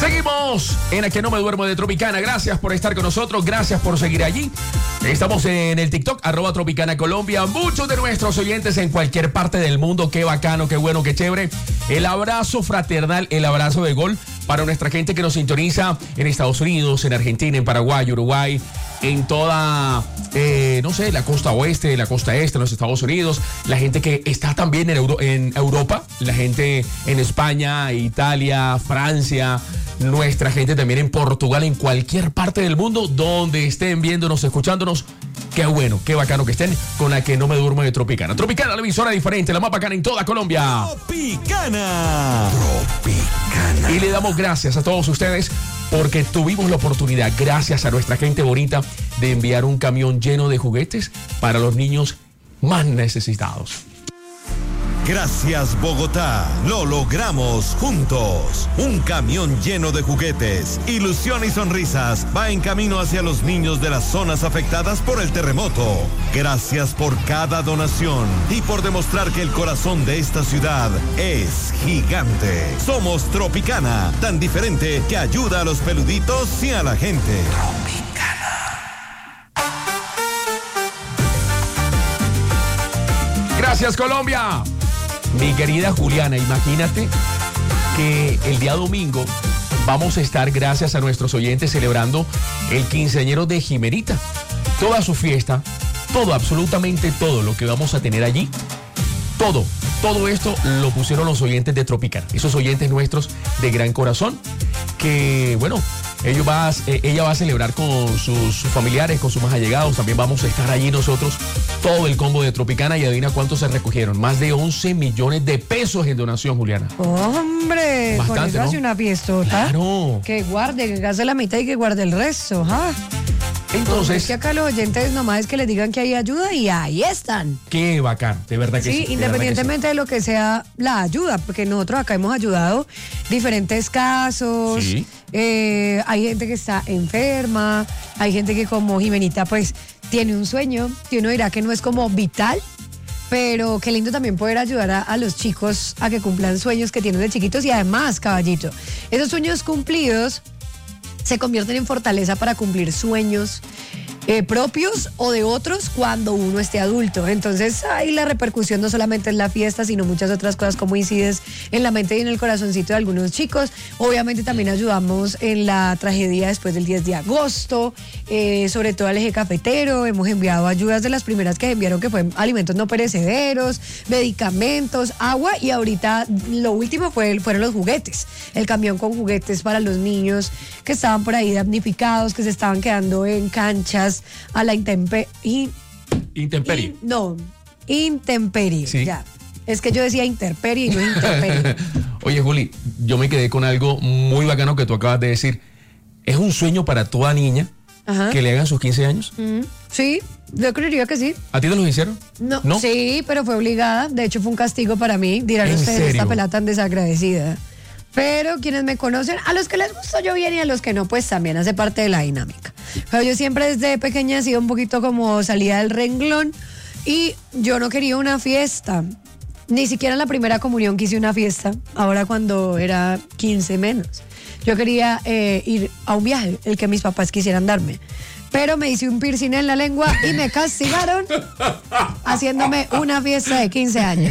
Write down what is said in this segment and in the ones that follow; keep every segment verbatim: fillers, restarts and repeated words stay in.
Seguimos en A Que No Me Duermo de Tropicana. Gracias por estar con nosotros, gracias por seguir allí. Estamos en el TikTok, arroba Tropicana Colombia. Muchos de nuestros oyentes en cualquier parte del mundo. Qué bacano, qué bueno, qué chévere. El abrazo fraternal, el abrazo de gol para nuestra gente que nos sintoniza en Estados Unidos, en Argentina, en Paraguay, Uruguay, en toda, eh, no sé, la costa oeste, la costa este, en los Estados Unidos, la gente que está también en, Euro, en Europa, la gente en España, Italia, Francia, nuestra gente también en Portugal, en cualquier parte del mundo donde estén viéndonos, escuchándonos. Qué bueno, qué bacano que estén con La Que No Me Duermo de Tropicana. Tropicana, la emisora diferente, la más bacana en toda Colombia. Tropicana. Tropicana. Y le damos gracias a todos ustedes porque tuvimos la oportunidad, gracias a nuestra gente bonita, de enviar un camión lleno de juguetes para los niños más necesitados. Gracias, Bogotá. Lo logramos juntos. Un camión lleno de juguetes, ilusión y sonrisas va en camino hacia los niños de las zonas afectadas por el terremoto. Gracias por cada donación y por demostrar que el corazón de esta ciudad es gigante. Somos Tropicana, tan diferente que ayuda a los peluditos y a la gente. Tropicana. Gracias, Colombia. Mi querida Juliana, imagínate que el día domingo vamos a estar, gracias a nuestros oyentes, celebrando el quinceañero de Jimerita. Toda su fiesta, todo, absolutamente todo lo que vamos a tener allí, todo, todo esto lo pusieron los oyentes de Tropicana. Esos oyentes nuestros de gran corazón, que bueno, ellos va a, eh, ella va a celebrar con sus, sus familiares, con sus más allegados. También vamos a estar allí nosotros, todo el combo de Tropicana. Y adivina cuántos se recogieron. Más de once millones de pesos en donación, Juliana. Hombre, bastante, con eso ¿no? Hace una fiestota. Claro. Que guarde, que gaste la mitad y que guarde el resto. ¿Ah? Entonces, es que acá los oyentes nomás es que les digan que hay ayuda y ahí están. qué bacán, de verdad que sí. Sí, independientemente de, de lo que sea la ayuda, porque nosotros acá hemos ayudado diferentes casos. Sí. Eh, hay gente que está enferma, hay gente que como Jimenita pues tiene un sueño, que uno dirá que no es como vital, pero qué lindo también poder ayudar a, a los chicos a que cumplan sueños que tienen de chiquitos. Y además, caballito, esos sueños cumplidos se convierten en fortaleza para cumplir sueños eh, propios o de otros cuando uno esté adulto. Entonces ahí la repercusión no solamente es la fiesta, sino muchas otras cosas, como incides en la mente y en el corazoncito de algunos chicos. Obviamente también ayudamos en la tragedia después del diez de agosto, eh, sobre todo al eje cafetero. Hemos enviado ayudas, de las primeras que enviaron, que fueron alimentos no perecederos, medicamentos, agua, y ahorita lo último fue, fueron los juguetes, el camión con juguetes para los niños que estaban por ahí damnificados, que se estaban quedando en canchas a la intempe y, intemperie. in- no, intemperie. Sí. Ya. Es que yo decía interperie y no intemperie. Oye, Juli, yo me quedé con algo muy bacano que tú acabas de decir. Es un sueño para toda niña Ajá. que le hagan sus quince años. Mm, sí, yo creería que sí. ¿A ti te los hicieron? No, ¿No? Sí, pero fue obligada. De hecho, fue un castigo para mí. Dirán ¿En ustedes, serio? esta pelada tan desagradecida. Pero quienes me conocen, a los que les gusto yo bien y a los que no, pues también hace parte de la dinámica. Pero yo siempre desde pequeña he sido un poquito como salida del renglón y yo no quería una fiesta. Ni siquiera en la primera comunión quise una fiesta. Ahora cuando era quince menos. Yo quería eh, ir a un viaje, el que mis papás quisieran darme. Pero me hice un piercing en la lengua y me castigaron haciéndome una fiesta de quince años.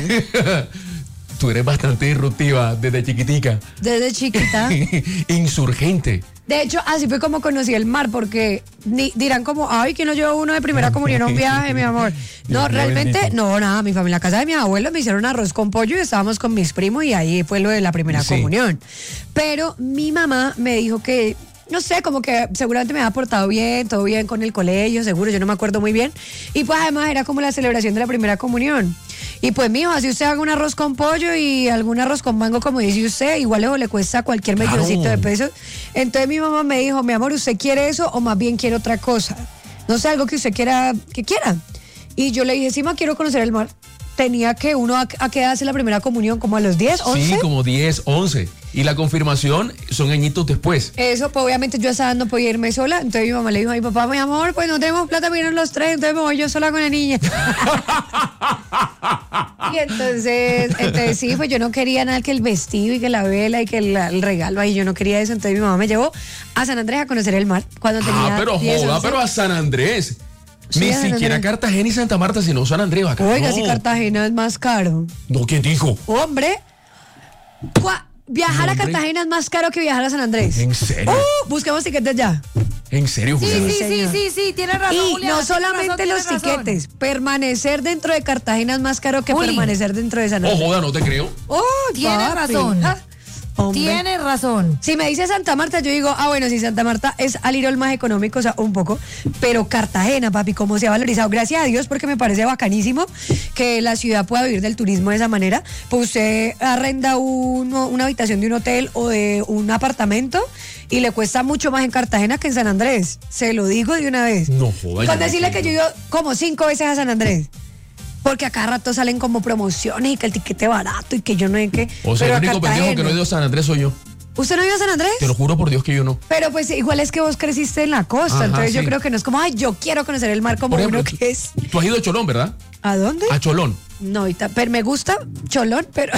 Tú eres bastante disruptiva desde chiquitica. Desde chiquita. Insurgente. De hecho, así fue como conocí el mar, porque ni, dirán como, ay, ¿quién no llevó uno de primera comunión a un viaje, mi amor? No, Dios mío, realmente, bendito. no, nada, mi familia, en la casa de mis abuelos me hicieron arroz con pollo y estábamos con mis primos y ahí fue lo de la primera Sí. comunión. Pero mi mamá me dijo que, no sé, como que seguramente me había portado bien, todo bien con el colegio, seguro, yo no me acuerdo muy bien. Y pues además era como la celebración de la primera comunión. Y pues, mijo, así usted haga un arroz con pollo y algún arroz con mango, como dice usted, igual eso le cuesta cualquier Claro. milloncito de pesos. Entonces mi mamá me dijo, mi amor, ¿usted quiere eso o más bien quiere otra cosa? No sé, algo que usted quiera, que quiera. Y yo le dije, sí, ma, quiero conocer el mar. tenía que uno a, a qué edad hace la primera comunión, como a los diez, once. Sí, como diez, once. Y la confirmación son añitos después. Eso, pues obviamente yo a esa edad no podía irme sola. Entonces mi mamá le dijo a mi papá, mi amor, pues no tenemos plata para irnos los tres, entonces me voy yo sola con la niña. Y entonces, entonces sí, pues yo no quería nada que el vestido y que la vela y que el, el regalo ahí, yo no quería eso. Entonces mi mamá me llevó a San Andrés a conocer el mar cuando tenía Ah, pero diez, joda, once. pero a San Andrés. Sí, Ni a San siquiera Andrés. Cartagena y Santa Marta, sino San Andrés. Acá. Oiga, no. si Cartagena es más caro. No, ¿quién dijo? Hombre, cua- viajar No, a hombre. Cartagena es más caro que viajar a San Andrés. ¿En serio? Uh, busquemos tiquetes ya. ¿En serio, Sí, Juliana? sí, sí, señor. sí, sí, tienes razón, Y Juliana, no tienes solamente razón, los tienes razón. tiquetes, permanecer dentro de Cartagena es más caro que Juli. permanecer dentro de San Oh, Andrés. joda, no te creo. Oh, Tienes papi. razón. Ah, hombre. Tienes razón. Si me dice Santa Marta, yo digo, ah, bueno, si Santa Marta es al irol más económico, o sea, un poco, pero Cartagena, papi, cómo se ha valorizado. Gracias a Dios, porque me parece bacanísimo que la ciudad pueda vivir del turismo de esa manera. Pues usted arrenda uno, una habitación de un hotel o de un apartamento y le cuesta mucho más en Cartagena que en San Andrés. Se lo digo de una vez. No joda. yo Con no decirle que creo. yo he ido como cinco veces a San Andrés. Porque a cada rato salen como promociones y que el tiquete barato y que yo no sé qué. O sea, Pero el a único pendejo que no Cartagena. he ido a San Andrés soy yo. ¿Usted no ha ido a San Andrés? Te lo juro por Dios que yo no. Pero pues igual es que vos creciste en la costa, Ajá, entonces yo sí. creo que no es como, ay, yo quiero conocer el mar como Por ejemplo, uno tú, que es. tú has ido a Cholón, ¿verdad? ¿A dónde? A Cholón. No, ahorita, pero me gusta Cholón, pero,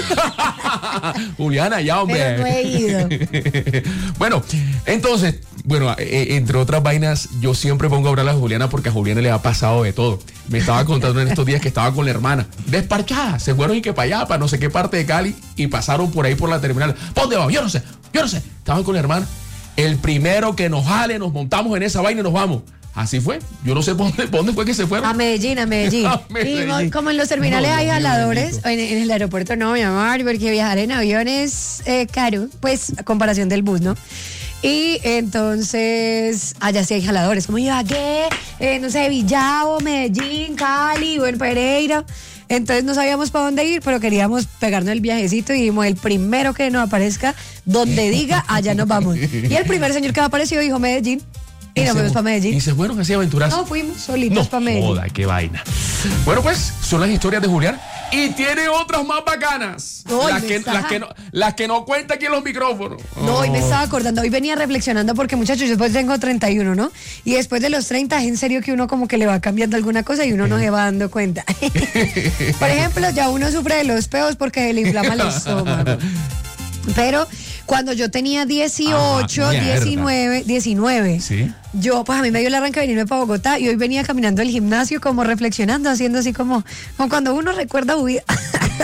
Juliana, ya, hombre. pero no he ido. Bueno, entonces, bueno, eh, entre otras vainas, yo siempre pongo a hablar a Juliana porque a Juliana le ha pasado de todo. Me estaba contando en estos días que estaba con la hermana, desparchada, se fueron y que para allá, para no sé qué parte de Cali, y pasaron por ahí por la terminal. ¿Para dónde vamos? Yo no sé, yo no sé. Estaban con la hermana. El primero que nos jale, nos montamos en esa vaina y nos vamos. Así fue. Yo no sé por dónde, por dónde fue que se fueron. A Medellín, a Medellín. A Medellín. Y mo- como en los terminales No, hay Dios mío, jaladores, bendito. en, en el aeropuerto no, mi amor, porque viajar en avión es eh, caro, pues a comparación del bus, ¿no? Y entonces, allá sí hay jaladores, como Ibagué, eh, no sé, Villavo, Medellín, Cali, bueno, Pereira. Entonces no sabíamos para dónde ir, pero queríamos pegarnos el viajecito y dijimos, el primero que nos aparezca, donde diga, allá nos vamos. Y el primer señor que apareció dijo Medellín, y nos fuimos para Medellín. Y se fueron así a aventurarse. No, fuimos solitos No, para Medellín. joda, qué vaina. Bueno, pues, son las historias de Julián. Y tiene otras más bacanas. No, y las, me que, está- las, que no, las que no cuenta aquí en los micrófonos. No, hoy me Oh. estaba acordando, hoy venía reflexionando porque muchachos, yo después tengo treinta y uno, ¿no? Y después de los treinta es en serio que uno como que le va cambiando alguna cosa y uno no se va dando cuenta. Por ejemplo, ya uno sufre de los peos porque se le inflama el estómago. Pero cuando yo tenía dieciocho, Ajá, mierda. diecinueve, diecinueve, Sí. yo pues a mí me dio el arranque de venirme para Bogotá y hoy venía caminando al gimnasio como reflexionando, haciendo así como, como cuando uno recuerda su vida.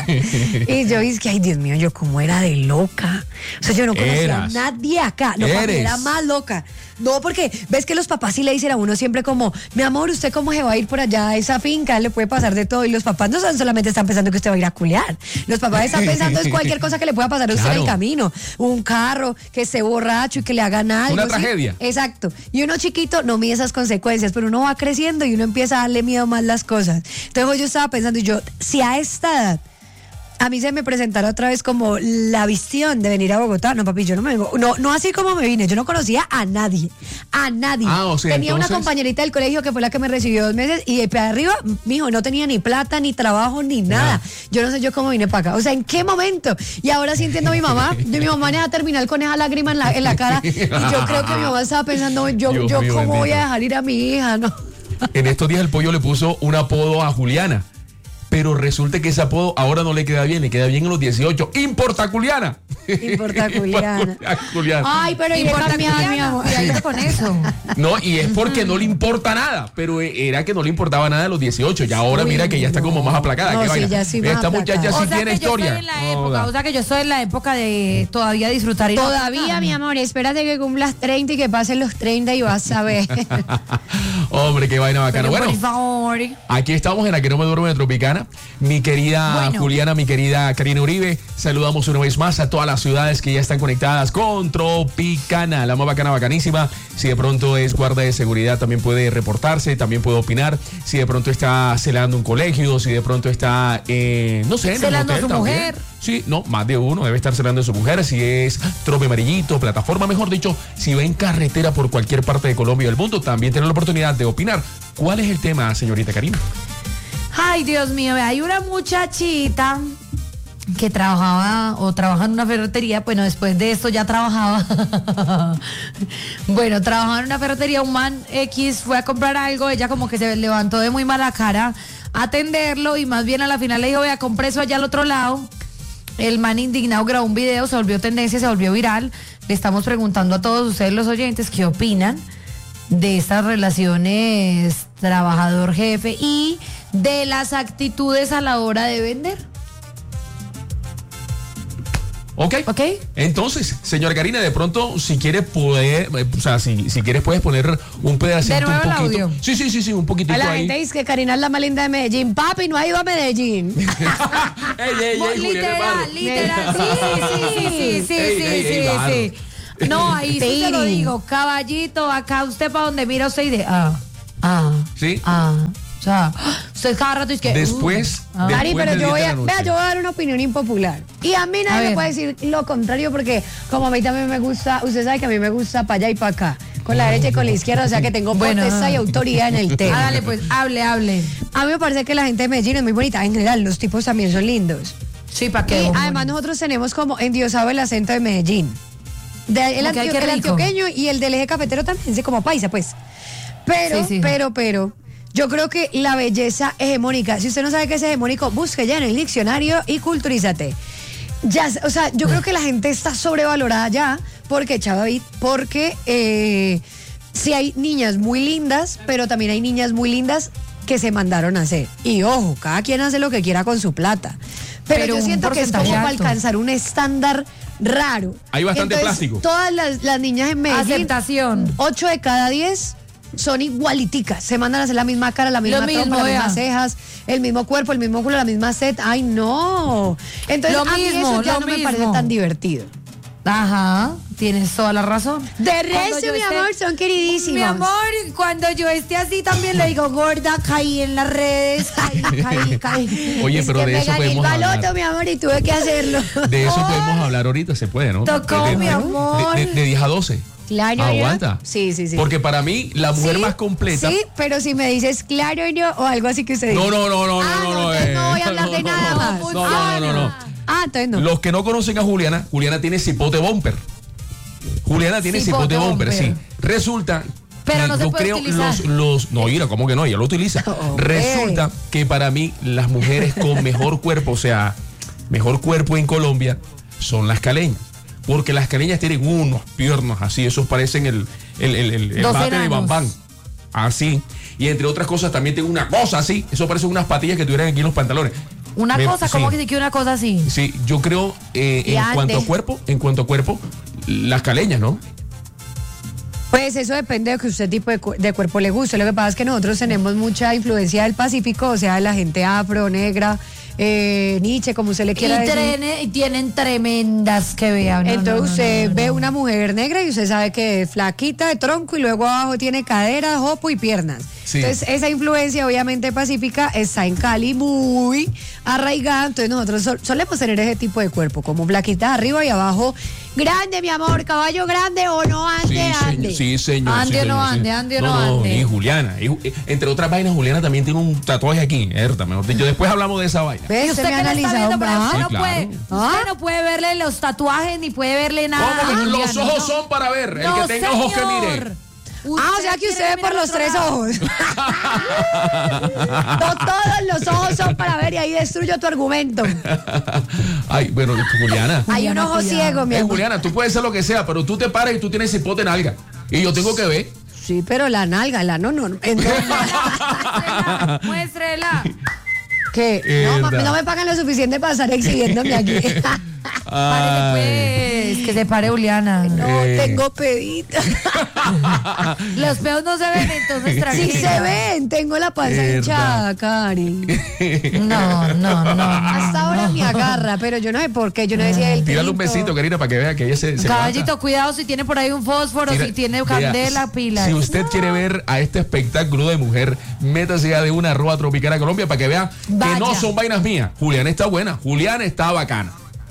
Y yo dije, ay Dios mío, yo como era de loca. O sea, yo no conocía Eras. a nadie acá. No, para mí Eres. era más loca. No, porque ves que los papás sí le dicen a uno siempre como, mi amor, ¿usted cómo se va a ir por allá a esa finca? Le puede pasar de todo. Y los papás no son- solamente están pensando que usted va a ir a culiar. Los papás están pensando en cualquier cosa que le pueda pasar a usted en el Claro. camino. Un carro, que esté borracho y que le hagan algo. Una ¿sí? tragedia. Exacto. Y uno chiquito no mide esas consecuencias, pero uno va creciendo y uno empieza a darle miedo más las cosas. Entonces yo estaba pensando, y yo, si a esta edad a mí se me presentara otra vez como la visión de venir a Bogotá, no papi, yo no me vengo, no, no así como me vine, yo no conocía a nadie, a nadie. Ah, o sea, tenía entonces- una compañerita del colegio que fue la que me recibió dos meses y de para arriba, mijo, no tenía ni plata, ni trabajo, ni nada. Yo no sé yo cómo vine para acá, o sea, ¿en qué momento? Y ahora sí entiendo a mi mamá, yo, mi mamá me a terminar con esa lágrima en la, en la cara y yo creo que mi mamá estaba pensando, yo, Dios yo mío, cómo voy bendito. a dejar ir a mi hija, ¿no? En estos días el pollo le puso un apodo a Juliana. Pero resulta que ese apodo ahora no le queda bien, le queda bien en los dieciocho. ¡Importa Juliana! Importa Juliana. Importa Juliana. Ay, pero iré Importa cambiando, mi Juliana, amor. cuidadito con eso. No, y es porque no le importa nada, pero era que no le importaba nada a los dieciocho. Y ahora Uy, mira que ya está como más aplacada. no, ¿Qué sí, vaina? ya sí más Esta aplacada. muchacha sí O sea tiene que yo historia. estoy en la época, Joda. o sea que yo estoy en la época de todavía disfrutar y no Todavía, aplicar. mi amor, espérate que cumplas treinta y que pasen los treinta y vas a ver. Hombre, qué vaina bacana. Pero Bueno, por favor. aquí estamos en la que no me duermo de Tropicana. Mi querida Bueno. Juliana, mi querida Karina Uribe, saludamos una vez más a todas las ciudades que ya están conectadas con Tropicana, la más bacana, bacanísima. Si de pronto es guarda de seguridad, también puede reportarse, también puede opinar. Si de pronto está celando un colegio, si de pronto está, eh, no sé, en el Celando a hotel su también. mujer. Sí, no, más de uno debe estar celando a su mujer. Si es trope amarillito, plataforma, mejor dicho, si va en carretera por cualquier parte de Colombia y del mundo, también tiene la oportunidad de opinar. ¿Cuál es el tema, señorita Karina? Ay, Dios mío, hay una muchachita que trabajaba o trabaja en una ferretería, bueno, después de esto ya trabajaba. Bueno, trabajaba en una ferretería, un man X fue a comprar algo, ella como que se levantó de muy mala cara a atenderlo y más bien a la final le dijo, vea, compré eso allá al otro lado. El man indignado grabó un video, se volvió tendencia, se volvió viral. Le estamos preguntando a todos ustedes los oyentes qué opinan de estas relaciones trabajador-jefe y de las actitudes a la hora de vender. ¿Ok? ¿Ok? Entonces, señora Karina, de pronto, si quieres poder, o sea, si, si quieres puedes poner un pedacito, De nuevo un el poquito. audio. Sí, sí, sí, sí, un poquitito La ahí. gente dice que Karina es la más linda de Medellín. Papi, no ha ido a Medellín. ey, ey, ey, Julián, hermano. Literal, literal. Sí, sí, sí, sí, Ey, sí, ey, sí, ey, sí, claro. sí. No, ahí sí te lo Sí. digo. Caballito, acá usted para donde mira usted y de ah, ah, Sí. ah. O sea, usted cada rato es que. Después, uh, ah. de- Cari, Después pero del yo diez voy de a, la noche. vea, yo voy a dar una opinión impopular. Y a mí A nadie me ver. puede decir lo contrario porque como a mí también me gusta, usted sabe que a mí me gusta para allá y para acá, con la derecha y con la izquierda, o sea que tengo Bueno, potestad y autoridad en el Ah, tema. dale, pues, hable, hable. A mí me parece que la gente de Medellín es muy bonita, en general, los tipos también son lindos. Sí, ¿para Y qué? además nosotros tenemos como endiosado el acento de Medellín. De- el, Ok, antio- qué el rico. antioqueño y el del eje cafetero también, sí, como paisa, pues. Pero, Sí, sí. pero, pero, yo creo que la belleza hegemónica, si usted no sabe qué es hegemónico, busque ya en el diccionario y culturízate. Ya, o sea, yo creo que la gente está sobrevalorada ya, porque, Chavavid, porque eh, sí hay niñas muy lindas, pero también hay niñas muy lindas que se mandaron a hacer. Y ojo, cada quien hace lo que quiera con su plata. Pero, Pero yo un siento que es como porcentaje para alto. alcanzar un estándar raro. Hay bastante Entonces, plástico. Todas las, las niñas en Medellín, Aceptación. ocho de cada diez son igualiticas. Se mandan a hacer la misma cara, la misma Lo trompa, mismo, las vea. mismas cejas, el mismo cuerpo, el mismo culo, la misma set. Ay, no. Entonces, Lo a mí mismo, eso ya lo no me parece mismo. tan divertido. Ajá, tienes toda la razón. De Cuando resto, yo mi esté- amor, son queridísimos. Mi amor, cuando yo esté así también le digo, gorda, caí en las redes, caí, caí, caí. Oye, Es pero que de me eso gané el podemos baloto, hablar. mi amor, y tuve que hacerlo. De eso podemos hablar ahorita, se puede, ¿no? Tocó, de, de- mi amor. De, de- de diez a doce. Claro, Aguanta. ¿no? Sí, sí, sí. Porque para mí, la mujer Sí, más completa. Sí, pero si me dices claro no o algo así que usted dice. No, no, no, no, Ah, no, no, no. entonces eh, no voy a hablar de nada más. No, no, no, no, no. Ah, entonces no. Los que no conocen a Juliana, Juliana tiene cipote bumper. Juliana tiene cipote, Cipote bumper, bumper. sí. Resulta Pero que no se yo puede creo utilizar. los, los. No, mira, ¿cómo que no? Ella lo utiliza. Oh, Resulta que para mí, las mujeres con mejor cuerpo, o sea, mejor cuerpo en Colombia, son las caleñas. Porque las caleñas tienen unos piernas así, esos parecen el, el, el, el, el Dos bate de enanos. Bambán. Así. Y entre otras cosas, también tiene una cosa así. Eso parecen unas patillas que tuvieran aquí en los pantalones. Una Me- cosa, ¿cómo sí. que se quiere una cosa así? Sí, yo creo eh, Y en ande. cuanto a cuerpo, en cuanto a cuerpo, las caleñas, ¿no? Pues eso depende de que usted tipo de, cu- de cuerpo le guste. Lo que pasa es que nosotros tenemos mucha influencia del Pacífico, o sea, de la gente afro, negra, eh, Nietzsche, como usted le Y, quiera decir. trene- y tienen tremendas que vean. No, Entonces no, no, usted no, no, ve no. una mujer negra y usted sabe que es flaquita de tronco y luego abajo tiene cadera, jopo y piernas. Sí. Entonces esa influencia obviamente pacífica está en Cali muy arraigada. Entonces nosotros sol- solemos tener ese tipo de cuerpo, como flaquita arriba y abajo. Grande, mi amor, caballo grande o no ande, Sí, ande. señor. Sí, señor. Ande sí, o no señor, sí. ande, ande o no ande. Y Juliana. y Ju- eh, entre otras vainas, Juliana también tiene un tatuaje aquí. Erta, mejor dicho. Después hablamos de esa vaina. ¿Ves? Y Usted usted me ha que le está analizado viendo, pero más. usted, Sí, no claro. puede, ¿Ah? usted no puede verle los tatuajes ni puede verle nada. ¿Cómo que a los Juliana, ojos ¿no? son para ver? El No, que tenga ojos que señor. mire. Ah, o sea que quiere usted ve mirar por los otro tres lado. ojos. No todos los ojos son para ver y ahí destruyo tu argumento. Ay, bueno, Juliana. Hay un Juliana, ojo cuidado. ciego, mi Eh, amor. Juliana, tú puedes ser lo que sea, pero tú te paras y tú tienes cipote en alga. Y yo tengo que ver. Sí, pero la nalga, la no, no. es normal. Muéstrela, muéstrela. ¿Qué? No, ma- Verdad. no me pagan lo suficiente para estar exhibiéndome aquí. Párele, pues, que se pare Juliana. No, Eh. tengo pedita. Los peos no se ven, entonces Sí tranquila. se ven, tengo la panza Verdad. hinchada, Cari. No, no, no. no. Hasta ahora me agarra, pero yo no sé por qué, yo no decía el Tírale un pelito. besito, Karina, para que vea que ella se, se Caballito, levanta. cuidado si tiene por ahí un fósforo, Mira, si tiene vea, candela, pila. Si usted quiere ver a este espectáculo de mujer, métase ya de una arroba Tropicana Colombia para que vea que Vaya. no son vainas mías. Juliana está buena, Juliana está bacana.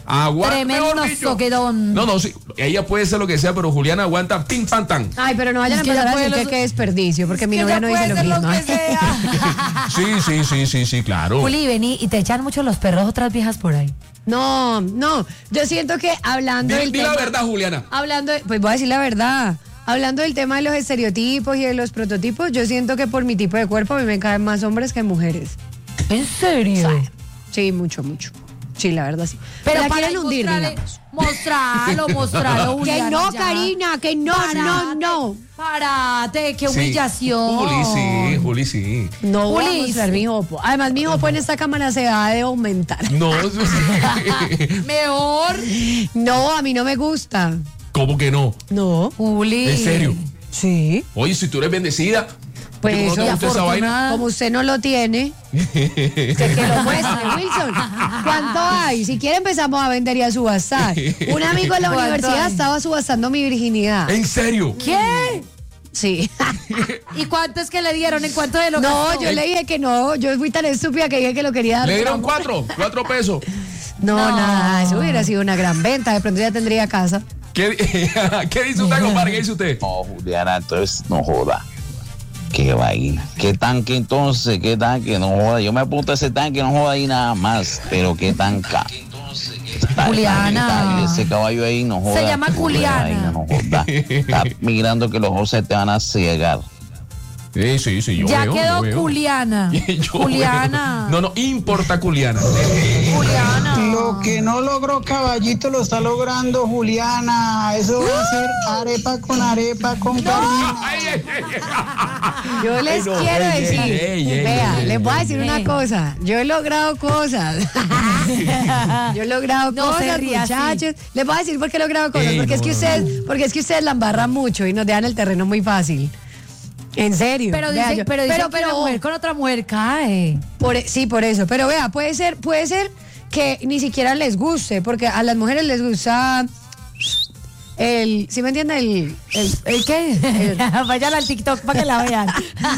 Aguanta. Tremendo mejor dicho. soquetón. No, no, sí. Ella puede ser lo que sea, pero Juliana aguanta pim, pam, tan. Ay, pero no vayan a Es que empezar ella a puede decir que los- qué desperdicio, porque mi Que novia ya no dice puede lo ser mismo. que sea. Sí, sí, sí, sí, sí, claro. Juli, vení y te echan mucho los perros otras viejas por ahí. No, no. Yo siento que hablando Di, del di tema. la verdad, Juliana. Hablando, de- pues voy a decir la verdad. Hablando del tema de los estereotipos y de los prototipos, yo siento que por mi tipo de cuerpo a mí me caen más hombres que mujeres. ¿En serio? Sí, mucho, mucho. Sí, la verdad sí. Pero la para quieren hundir, mostrarle- digamos. mostralo, mostralo, Que Juliana, no, ya. Karina, que no, no, no. Párate, qué Sí. humillación. Juli, sí, Juli, sí. No voy a Juli, mostrar mi jopo. Además, mi jopo en esta cámara se va de aumentar. No, eso sí. Mejor. No, a mí no me gusta. ¿Cómo que no? No. Juli. ¿En serio? Sí. Oye, si tú eres bendecida. Pues ¿cómo no te eso, gusta esa vaina? afortunada. Como usted no lo tiene, que, que lo muestre, Wilson. ¿Cuánto hay? Si quiere empezamos a vender y a subastar. Un amigo de la ¿Cuánto universidad hay? estaba subastando mi virginidad. ¿En serio? ¿Qué? Sí. ¿Y cuánto es que le dieron? ¿En cuánto de lo No, gastó? yo le dije que no. Yo fui tan estúpida que dije que lo quería dar. Le por dieron amor. cuatro, cuatro pesos. No, No. nada, eso hubiera sido una gran venta. De pronto ya tendría casa. ¿Qué, ¿Qué dice usted, compadre? ¿Qué dice usted? No, Juliana, entonces no joda. Qué vaina. ¿Qué tanque entonces? ¿Qué tanque? No joda. Yo me apunto a ese tanque, no joda ahí nada más. Pero qué tanca. Juliana. Ese caballo ahí no joda. Se llama Qué Juliana. vaina, no joda. Está mirando que los ojos se te van a cegar. Sí, sí, sí, yo ya veo, quedó yo veo. Juliana. Yo Juliana. veo. No, no, importa Juliana. Juliana. Lo que no logró Caballito lo está logrando Juliana. Eso va a ser arepa con arepa con cariño. Ay, ay, ay. Yo les Ay, no, quiero ey, decir, ey, ey, ey, vea, ey, les voy a ey, decir ey. una cosa. Yo he logrado cosas. Yo he logrado No se cosas, ría así. muchachos. Les voy a decir por qué he logrado cosas. Ey, porque es no, que no, ustedes, porque es que ustedes la embarran mucho y nos dejan el terreno muy fácil. En serio. Pero Vea, dice, yo- pero, dice pero, que una pero- mujer con otra mujer cae. por e- sí, por eso. Pero vea, puede ser, puede ser que ni siquiera les guste, porque a las mujeres les gusta el, ¿sí me entiende? El, el, ¿El qué? Vayan al TikTok para que la vean.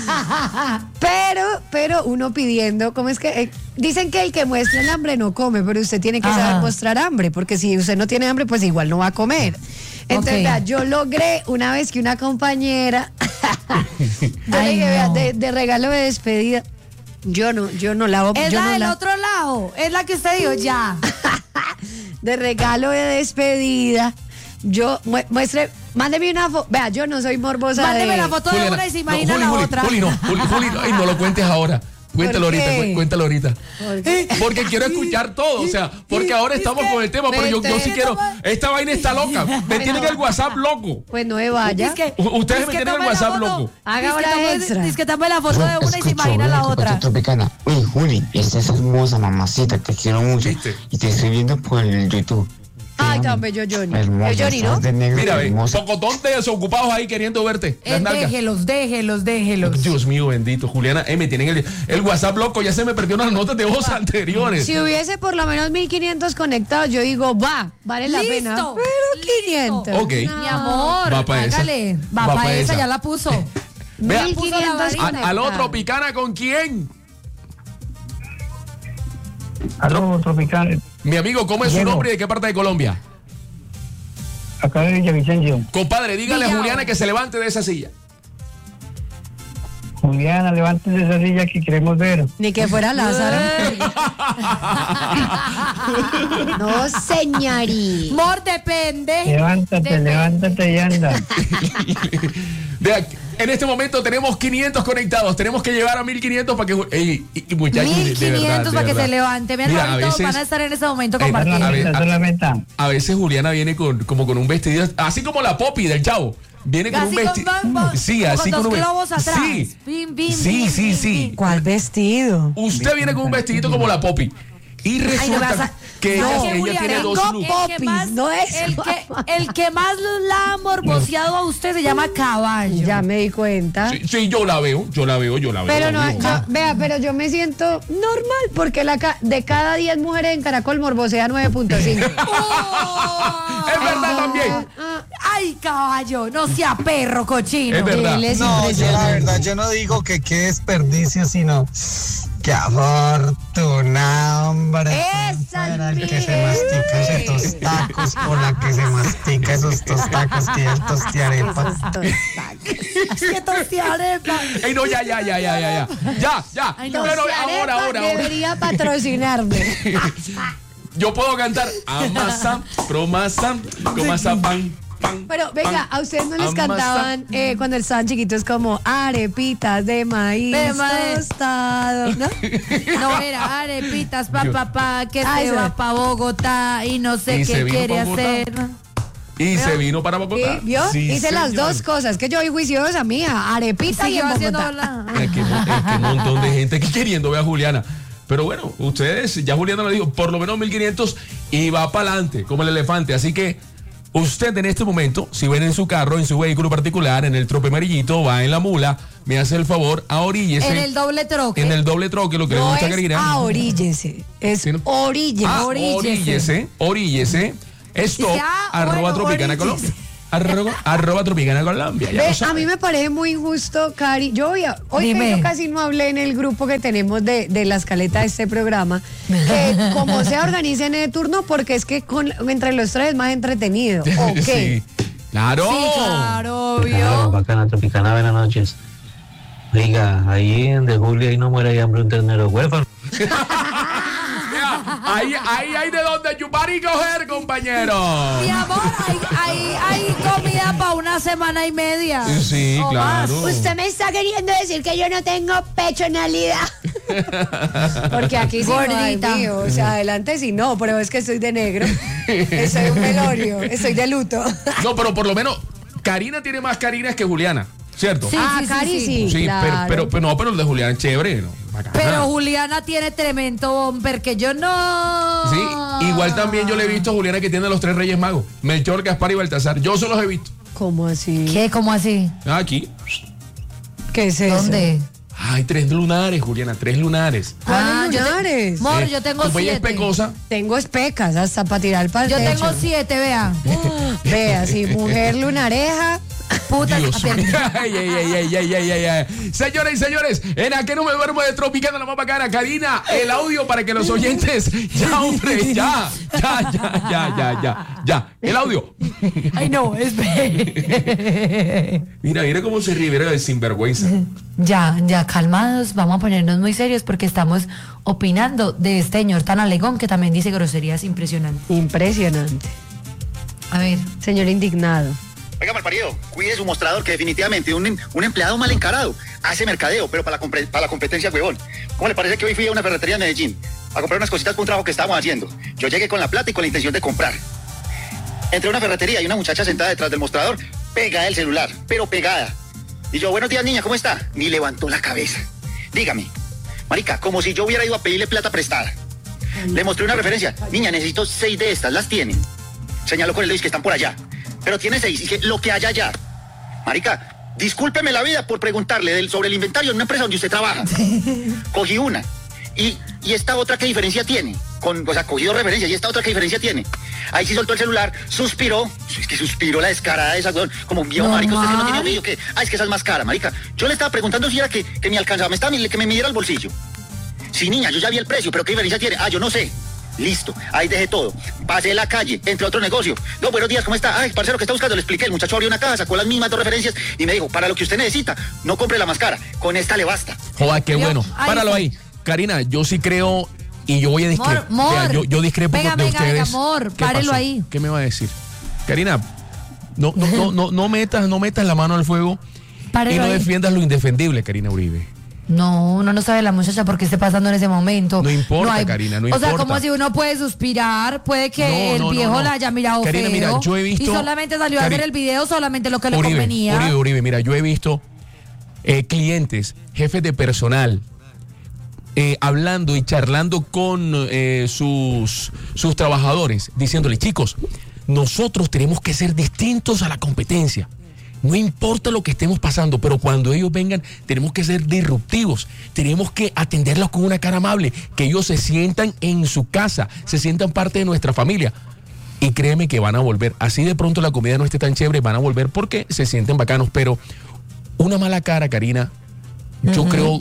pero, pero uno pidiendo, ¿cómo es que? Eh, dicen que el que muestra el hambre no come, pero usted tiene que Ajá. saber mostrar hambre, porque si usted no tiene hambre, pues igual no va a comer. Entonces, Ok. vea, yo logré una vez que una compañera, yo le Ay, dije, vea, no. de, de regalo de despedida, yo no, yo no la Es yo la no del la- otro lado. Es la que usted dijo ya. de regalo de despedida, yo mu- muestre, mándeme una foto, vea, yo no soy morbosa Mándeme de... la foto de Juliana, una y se no, imagina Juli, la Juli, otra. Juli, no, Juli, Juli, no, ay, no lo cuentes ahora. Cuéntalo ¿Por ahorita, qué? cu- cuéntalo ahorita. ¿Por qué? Porque quiero escuchar todo, o sea, porque ahora Es estamos que con el tema, pero yo, yo sí me quiero. toma- Esta vaina está loca. Me tienen el WhatsApp loco. Pues no me vaya. Es que- U- ustedes es me que tienen el tome la WhatsApp foto. loco. Haga Dice que hora tome- extra. dice que tome la foto de una y se imagina la otra. Tropicana. Uy, Juli, esta es hermosa, mamacita, te quiero mucho. ¿Viste? Y te estoy viendo por el YouTube. Ay, tan bello Johnny. Hermosa, Yo Johnny, ¿no? estás de negro, Mira, ve, hermosa. pocotón de desocupados ahí queriendo verte. Las Eh, nalgas. déjelos, déjelos, déjelos. Dios mío, bendito. Juliana, eh, me tienen el, el WhatsApp loco. Ya se me perdió unas notas de voz anteriores. Si hubiese por lo menos mil quinientos conectados, yo digo, va, vale la Listo, pena. Pero listo. quinientos. Ok. No. Mi amor, Va pa' esa. hágale. Va, Va para pa' esa, esa. ya la puso. Vea, mil quinientos A- A- al otro Picana, ¿con quién? Aló, Tropical. Mi amigo, ¿cómo es su Diego. nombre y de qué parte de Colombia? Acá de Villavicencio. Compadre, dígale a Villao. Juliana que se levante de esa silla. Juliana, levántese esa silla que queremos ver. Ni que fuera Lázaro. No, señorita. Mor, depende. Levántate, Depende. levántate y anda. Vea, en este momento tenemos quinientos conectados. Tenemos que llevar a mil quinientos para que. Ey, y, y muchachos, de- mil de verdad, quinientos de para que verdad. se levante. Vean, Mira, a ahorita veces- van a estar en ese momento Eh, Esa es la A compartiendo. ver, meta, esa es la meta. A veces Juliana viene con, como con un vestido, así como la Poppy del Chavo. Viene con Así un con vestido. bambos, Sí, como así con con dos un globos atrás. Sí, Bim, bim, sí, bim, sí, bim, sí. bim. ¿Cuál vestido? Usted viene con un vestidito como la Poppy. Y Ay, no me resulta vas a- que No, ella, que ella Julián, tiene tengo dos looks. El que popis, más, no es. el que, el que más la ha morboseado a usted se llama Caballo. Ya me di cuenta. Sí, sí, yo la veo, yo la veo, yo la veo. Pero no, obvio. yo- vea, pero yo me siento normal porque la ca- de cada diez mujeres en Caracol morbosea nueve punto cinco. ¡Oh! Es verdad también. Ay, caballo, no sea perro cochino. Es verdad. Él es No, yo la impresionante. verdad, yo no digo que qué desperdicio, sino Qué afortunado, hombre. ¡Esa Fuera es el que se mastica esos tacos, por la que se mastica esos tostacos, que es tostiarepa. Es que tostiarepa. Ey, no, ya, ya, ya, ya, ya, ya. Ya, ya. Ay, no. Bueno, ahora, Arepa ahora, ahora. debería patrocinarme. Yo puedo cantar amasa, promasa, comasa, pan, pan. Pero venga, pan, a ustedes no les amasa. cantaban eh, cuando estaban chiquitos como arepitas de maíz, De maíz. tostado, ¿no? No, era arepitas, pa, Yo- pa, pa, que Ah, se eso. va pa' Bogotá y no sé Y se qué vino quiere pa' Bogotá. hacer. Y se vino para Bogotá. ¿Sí? ¿Vio? Sí, Hice las señor. dos cosas, que yo soy juiciosa, mía, arepita y Siguió en haciendo Bogotá. la... Es que, es que un montón de gente que queriendo ver a Juliana. Pero bueno, ustedes, ya Juliana lo dijo, por lo menos mil quinientos y va para adelante, como el elefante. Así que usted en este momento, si ven en su carro, en su vehículo particular, en el trope amarillito, va en la mula, me hace el favor, ahoríllese. En el doble troque. En el doble troque, lo que le No gusta a es Karina. ahoríllese, es Sí, ¿no? oríllese. Ah, Oríllese. oríllese, oríllese. Stop, Dice, ah, arroba bueno, Tropicana oríllese. Colombia. Arroba, arroba Tropicana Colombia. ya Ve, lo a sabe. mí me parece muy injusto, Cari. Yo hoy, hoy que Dime. yo casi no hablé en el grupo que tenemos de, de la escaleta de este programa, que como se organicen en el turno, porque es que con, entre los tres es más entretenido. ¿O qué? Sí. Claro. Sí, claro, Claro, obvio. bacana, Tropicana, buenas noches. Oiga, ahí en de Julia ahí no muere de hambre un ternero huérfano. Vea, ahí, ahí hay de dónde chupar y coger, compañero. Mi amor, hay, hay, hay comida para una semana y media. Sí, O claro. más. Usted me está queriendo decir que yo no tengo pechonalidad. Porque aquí sí no hay Gordita. mío. O sea, adelante sí no, pero es que estoy de negro. Estoy un velorio, estoy de luto. No, pero por lo menos Karina tiene más Karinas que Juliana, ¿cierto? Sí, ah, sí, sí, Cari sí. sí, Sí, claro. pero, pero, pero no, pero el de Juliana es chévere, ¿no? Bacana. Pero Juliana tiene tremendo bomber que yo no. Sí, igual también yo le he visto a Juliana que tiene los tres Reyes Magos, Melchor, Gaspar y Baltasar. Yo se los he visto. ¿Cómo así? ¿Qué? ¿Cómo así? Aquí. ¿Qué es eso? ¿Dónde? Ay, tres lunares, Juliana, tres lunares. ¿Cuáles Ah, yo te- lunares? Mor, Eh, yo tengo tu bella siete. especosa. Tengo especas hasta para tirar para el Yo techo. tengo siete, vea. Vea, sí, mujer lunareja. Puta, Dios. aper- Ay, ay, ay, ay, ay, ay, ay, ay. Señores y señores, en aquel no me duermo de Tropicana, la más bacana. Karina, el audio para que los oyentes. Ya, hombre, ya. Ya, ya, ya, ya, ya. Ya. El audio. Ay, no, espere. Mira, mira cómo se ríe, mira, de sinvergüenza. Ya, ya, calmados, vamos a ponernos muy serios porque estamos opinando de este señor tan alegón que también dice groserías impresionantes. Impresionante. A ver. Señor indignado. Oiga, malparido, cuide su mostrador, que definitivamente un, un empleado mal encarado hace mercadeo, pero para la, compre- para la competencia, huevón. ¿Cómo le parece que hoy fui a una ferretería en Medellín a comprar unas cositas para un trabajo que estábamos haciendo? Yo llegué con la plata y con la intención de comprar. Entré a una ferretería y una muchacha sentada detrás del mostrador, pegada el celular, pero pegada. Y yo, buenos días, niña, ¿cómo está? Ni levantó la cabeza. Dígame, marica, como si yo hubiera ido a pedirle plata prestada. Le mostré una referencia. Niña, necesito seis de estas, las tienen. Señaló con el dedo que están por allá. Pero tiene seis, y que lo que haya allá. Marica, discúlpeme la vida por preguntarle del, sobre el inventario en una empresa donde usted trabaja. Cogí una. Y, y esta otra, ¿qué diferencia tiene? Con, o sea, cogí dos referencias. ¿Y esta otra qué diferencia tiene? Ahí sí soltó el celular, suspiró. Es que suspiró la descarada de esa, weón. Como un viejo, marica, usted que no tiene oído, que... Ah, es que esa es más cara, marica. Yo le estaba preguntando si era que, que me alcanzaba, me estaba, que me midiera el bolsillo. Sí, niña, yo ya vi el precio, pero ¿qué diferencia tiene? Ah, yo no sé. Listo, ahí dejé todo. Pasé la calle, entre otro negocio. No, buenos días, ¿cómo está? Ay, parcero, ¿qué está buscando? Le expliqué, el muchacho abrió una caja, sacó las mismas dos referencias y me dijo, para lo que usted necesita, no compre la más cara, con esta le basta. Joda, qué Yo- bueno. ahí Páralo está. ahí. Karina, yo sí creo y yo voy a discrepar. Mor, mor. yo, yo discrepo Venga, de venga, ustedes. venga, mor, ¿Qué párelo pasó? ahí. ¿Qué me va a decir? Karina, no, no, no, no, no metas, no metas la mano al fuego Párelo y no ahí. defiendas lo indefendible, Karina Uribe. No, uno no sabe la muchacha por qué esté pasando en ese momento. No importa, Karina, no O sea, importa. como si uno puede suspirar, puede que No, el no, no, viejo no. la haya mirado Karina, feo. mira, yo he visto- Y solamente salió a Cari- hacer el video solamente lo que le Uribe, convenía. Uribe, Uribe, mira, yo he visto eh, clientes, jefes de personal, eh, hablando y charlando con eh, sus, sus trabajadores, diciéndole, chicos, nosotros tenemos que ser distintos a la competencia. No importa lo que estemos pasando, pero cuando ellos vengan, tenemos que ser disruptivos. Tenemos que atenderlos con una cara amable, que ellos se sientan en su casa, se sientan parte de nuestra familia. Y créeme que van a volver. Así de pronto la comida no esté tan chévere, van a volver porque se sienten bacanos. Pero una mala cara, Karina, yo creo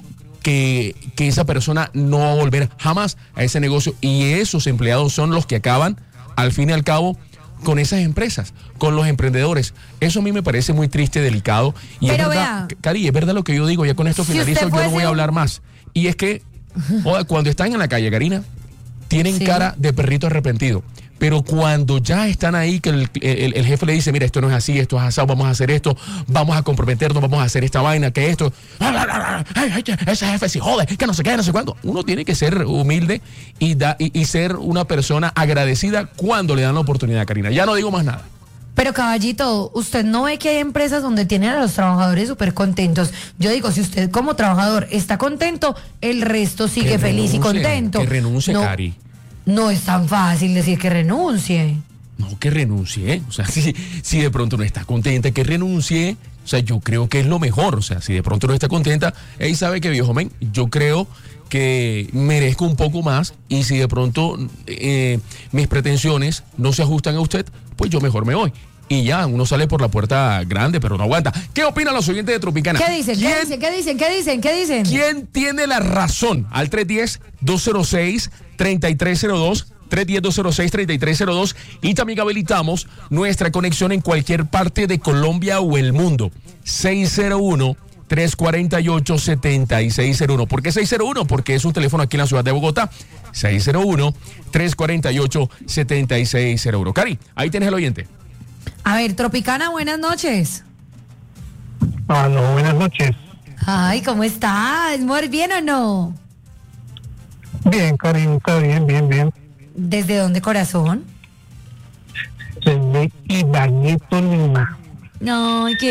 que, que esa persona no va a volver jamás a ese negocio, y esos empleados son los que acaban, al fin y al cabo, con esas empresas, con los emprendedores. Eso a mí me parece muy triste, delicado. Y Pero es verdad, vea, Cari, es verdad lo que yo digo, ya con esto si finalizo, usted yo no voy fuese a un- hablar más. Y es que, joda, cuando están en la calle, Karina, tienen Sí. cara de perrito arrepentido. Pero cuando ya están ahí, que el, el- el jefe le dice, mira, esto no es así, esto es asado, vamos a hacer esto, vamos a comprometernos, vamos a hacer esta vaina, que esto, ay, ay, ese jefe sí jode, que no sé qué, no sé cuándo. Uno tiene que ser humilde y, da, y, y ser una persona agradecida cuando le dan la oportunidad, Karina. Ya no digo más nada. Pero caballito, usted no ve que hay empresas donde tienen a los trabajadores súper contentos. Yo digo, si usted como trabajador está contento, el resto sigue Que feliz y renuncie, contento. que renuncie, no, Cari. No es tan fácil decir que renuncie. No, que renuncie. O sea, si, si de pronto no está contenta, que renuncie. O sea, yo creo que es lo mejor. O sea, si de pronto no está contenta, ella sabe que, viejo men, yo creo que merezco un poco más, y si de pronto eh, mis pretensiones no se ajustan a usted, pues yo mejor me voy. Y ya, uno sale por la puerta grande, pero no aguanta. ¿Qué opinan los oyentes de Tropicana? ¿Qué dicen? ¿Qué dicen? ¿Qué dicen? ¿Qué dicen? ¿Qué dicen? ¿Quién tiene la razón? Al tres uno cero, dos cero seis, tres tres cero dos, tres uno cero, dos cero seis, tres tres cero dos, y también habilitamos nuestra conexión en cualquier parte de Colombia o el mundo. seis cero uno, tres cuatro ocho, siete seis cero uno. ¿Por qué seis cero uno? Porque es un teléfono aquí en la ciudad de Bogotá. seis cero uno, tres cuatro ocho, siete seis cero uno. Cari, ahí tienes el oyente. A ver, Tropicana, buenas noches. Aló, buenas noches. Ay, ¿cómo estás? ¿Muy bien o no? Bien, Karinka, bien, bien, bien. ¿Desde dónde, corazón? Desde Ibañez, Tolima. Ay, qué